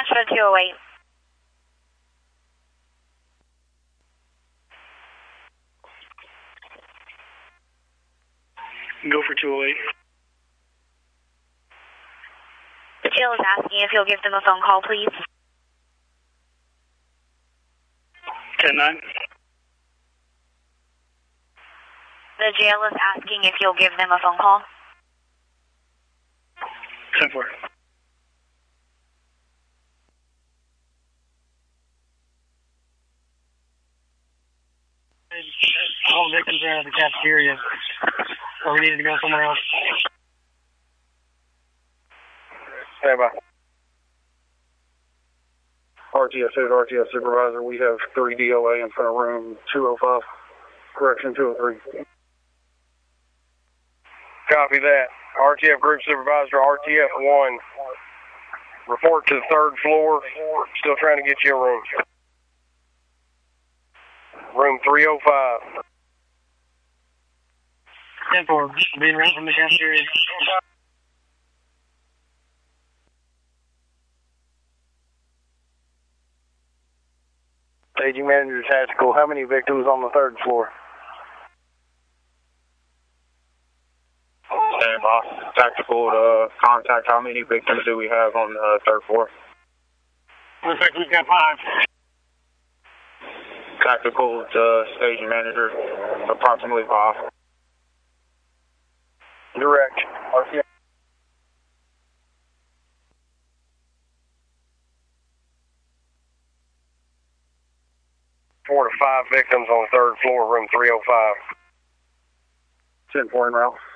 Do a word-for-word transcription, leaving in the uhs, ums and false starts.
for two oh eight. Go for two oh eight. The jail is asking if you'll give them a phone call, please. ten nine. The jail is asking if you'll give them a phone call. ten four. All victims are at the cafeteria. So we need to go somewhere else. Stand by. R T S eight, R T S supervisor, we have three D O A in front of room two oh five. Correction, two oh three. Copy that. R T F group supervisor, R T F one. Report to the third floor. Still trying to get you a room. Room three oh five. ten four, being run from the cafeteria. Staging manager tactical, how many victims on the third floor? Stand by. Tactical to contact how many victims do we have on the third floor? Looks like we've got five. Tactical to staging manager, approximately five. Direct. R T F. Four to five victims on the third floor, room three oh five. ten four en route.